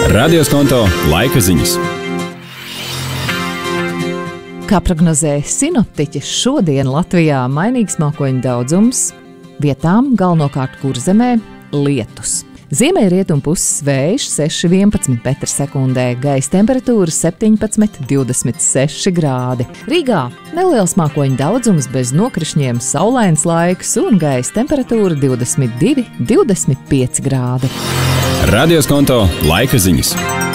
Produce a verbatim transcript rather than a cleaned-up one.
Radio Skonto laika ziņas. Kā prognozēja sinoptiķi, šodien Latvijā mainīgs mākoņu daudzums, vietām galvenokārt Kurzemē lietus. Ziemeļrietumu puses vējš seši vienpadsmit metri sekundē, gaisa temperatūra septiņpadsmit divdesmit seši grādi. Rīgā neliels mākoņu daudzums bez nokrišņiem, saulains laiks un gaisa temperatūra divdesmit divi divdesmit pieci grādi. Radio Skonto laika ziņas.